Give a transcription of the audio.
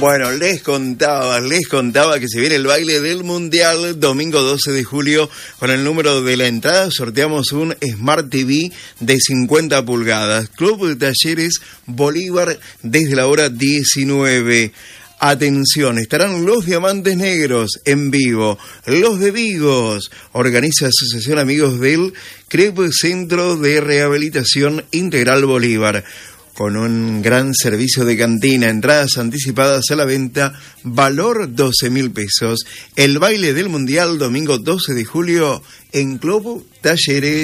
Bueno, les contaba que se viene el baile del Mundial, domingo 12 de julio, con el número de la entrada sorteamos un Smart TV de 50 pulgadas. Club de Talleres Bolívar desde la hora 19. Atención, estarán los Diamantes Negros en vivo, los de Vigos, organiza Asociación Amigos del CREP Centro de Rehabilitación Integral Bolívar, con un gran servicio de cantina, entradas anticipadas a la venta, valor 12.000 pesos. El baile del Mundial, domingo 12 de julio, en Club Talleres.